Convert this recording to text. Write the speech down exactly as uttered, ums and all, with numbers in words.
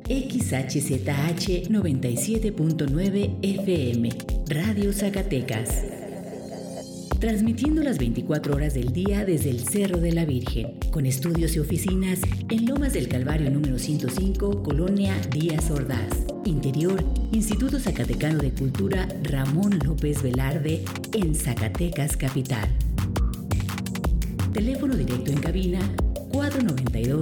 X H Z H noventa y siete punto nueve F M, Radio Zacatecas. Transmitiendo las veinticuatro horas del día desde el Cerro de la Virgen, con estudios y oficinas en Lomas del Calvario número ciento cinco, Colonia Díaz Ordaz. Interior, Instituto Zacatecano de Cultura Ramón López Velarde, en Zacatecas Capital. Teléfono directo en cabina cuatro noventa y dos